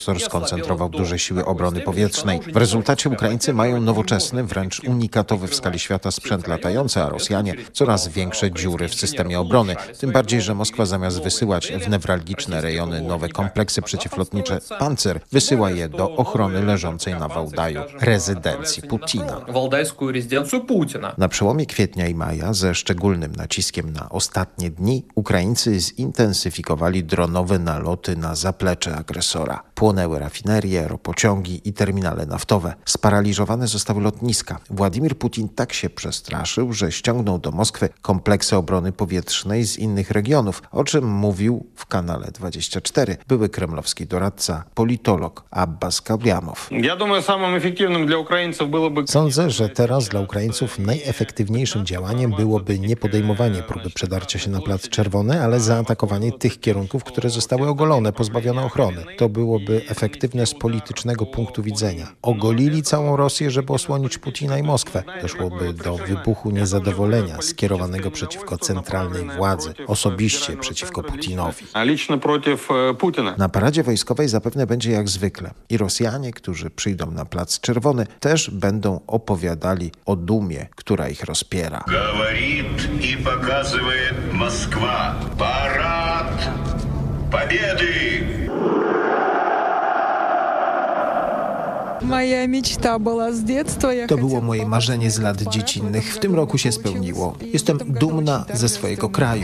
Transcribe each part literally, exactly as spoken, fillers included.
skoncentrował duże siły obrony powietrznej. W rezultacie Ukraińcy mają nowoczesny, wręcz unikatowy w skali świata sprzęt latający, a Rosjanie coraz większe dziury w systemie obrony. Tym bardziej, że Moskwa zamiast wysyłać w newralgiczne rejony nowe kompleksy przeciwlotnicze Pancer, wysyła je do ochrony leżącej na Wałdaju rezydencji Putina. Na przełomie kwietnia i maja, ze szczególnym naciskiem na ostatnie dni, Ukraińcy zintensyfikowali dronowe naloty na zaplecze agresora. Płonęły rafinerie, ropociągi i terminale naftowe. Sparaliżowane zostały lotniska. Władimir Putin tak się przestraszył, że ściągnął do Moskwy kompleksy obrony powietrznej z innych regionów, o czym mówił w kanale dwadzieścia cztery były kremlowski doradca, politolog Abbas Kaljamow. Sądzę, że teraz dla Ukraińców najefektywniejszym działaniem byłoby nie podejmowanie próby przedarcia się na Plac Czerwony, ale zaatakowanie tych kierunków, które zostały ogolone, pozbawione ochrony. To byłoby efektywne z politycznego punktu widzenia. Ogolili całą Rosję, żeby osłonić Putina i Moskwę. Doszłoby do wybuchu niezadowolenia skierowanego przeciwko centralnej władzy, osobiście przeciwko Putinowi. Na paradzie wojskowej zapewne będzie jak zwykle. I Rosjanie, którzy przyjdą na Plac Czerwony, też będą opowiadali o dumie, która ich rozpiera. Говорит и показывает Москва. Парад Победы! To było moje marzenie z lat dziecinnych. W tym roku się spełniło. Jestem dumna ze swojego kraju.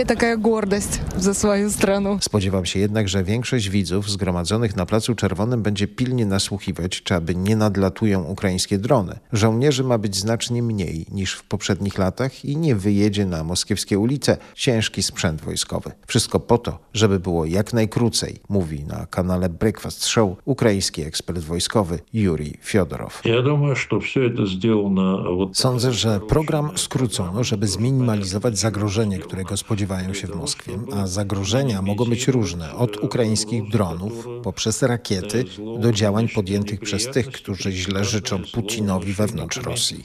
Spodziewam się jednak, że większość widzów zgromadzonych na Placu Czerwonym będzie pilnie nasłuchiwać, czy aby nie nadlatują ukraińskie drony. Żołnierzy ma być znacznie mniej niż w poprzednich latach i nie wyjedzie na moskiewskie ulice ciężki sprzęt wojskowy. Wszystko po to, żeby było jak najkrócej, mówi na kanale Breakfast Show ukraiński ekspert wojskowy Jurij Fiodorow. Sądzę, że program skrócono, żeby zminimalizować zagrożenie, którego spodziewają się w Moskwie. A zagrożenia mogą być różne, od ukraińskich dronów, poprzez rakiety, do działań podjętych przez tych, którzy źle życzą Putinowi wewnątrz Rosji.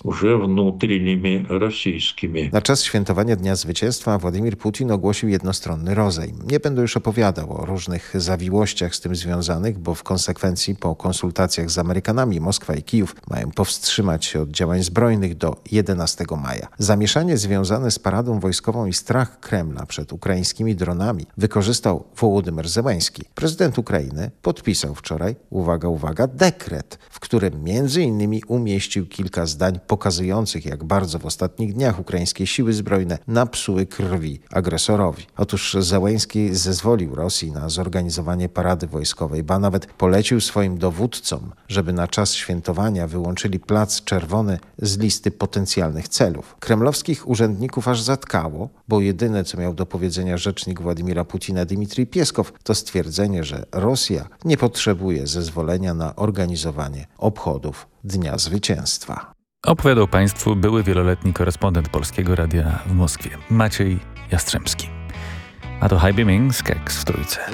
Na czas świętowania Dnia Zwycięstwa Władimir Putin ogłosił jednostronny rozejm. Nie będę już opowiadał o różnych zawiłościach z tym związanych, bo w konsekwencji po konsultacjach z Amerykanami Moskwa i Kijów mają powstrzymać się od działań zbrojnych do jedenastego maja. Zamieszanie związane z paradą wojskową i strach Kremla przed ukraińskimi dronami wykorzystał Wołodymyr Zełenski. Prezydent Ukrainy podpisał wczoraj, uwaga, uwaga, dekret, w którym między innymi umieścił kilka zdań pokazujących, jak bardzo w ostatnich dniach ukraińskie siły zbrojne napsuły krwi agresorowi. Otóż Zełenski zezwolił Rosji na zorganizowanie parady wojskowej, ba nawet polecił swoim dowódcom, żeby na czas świętowania wyłączyli Plac Czerwony z listy potencjalnych celów. Kremlowskich urzędników aż zatkało, bo jedyne, co miał do powiedzenia rzecznik Władimira Putina Dmitrij Pieskow, to stwierdzenie, że Rosja nie potrzebuje zezwolenia na organizowanie obchodów Dnia Zwycięstwa. Opowiadał Państwu były wieloletni korespondent Polskiego Radia w Moskwie, Maciej Jastrzębski. A to High Beaming z Keks w Trójce.